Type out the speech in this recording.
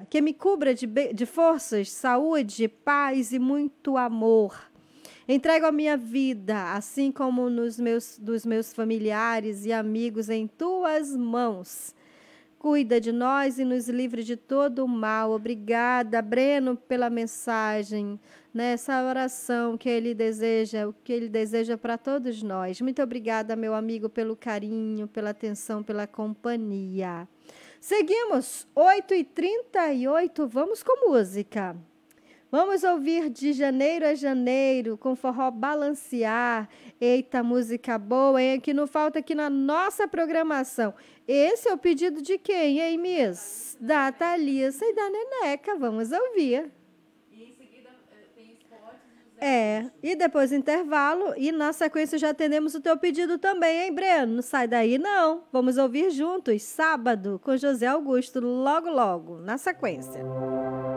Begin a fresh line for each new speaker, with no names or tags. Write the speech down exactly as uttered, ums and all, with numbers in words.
que me cubra de, de forças, saúde, paz e muito amor. Entrego a minha vida, assim como nos meus, dos meus familiares e amigos, em tuas mãos. Cuida de nós e nos livre de todo o mal. Obrigada, Breno, pela mensagem, nessa oração que ele deseja, o que ele deseja para todos nós. Muito obrigada, meu amigo, pelo carinho, pela atenção, pela companhia. Seguimos, oito e trinta e oito, vamos com música. Vamos ouvir De Janeiro a Janeiro, com forró balancear. Eita, música boa, hein? Que não falta aqui na nossa programação. Esse é o pedido de quem, hein, Miss? Da Thalissa e da Neneca. Vamos ouvir.
E em seguida tem esportes do Zé
É,
Augusto.
e depois intervalo. E na sequência já atendemos o teu pedido também, hein, Breno? Não sai daí, não. Vamos ouvir juntos, sábado, com José Augusto, logo, logo, na sequência.